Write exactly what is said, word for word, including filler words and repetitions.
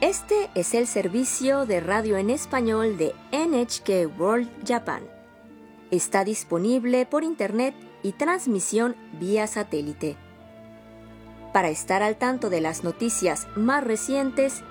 Este es el servicio de radio en español de N H K World Japan. Está disponible por internet y transmisión vía satélite. Para estar al tanto de las noticias más recientes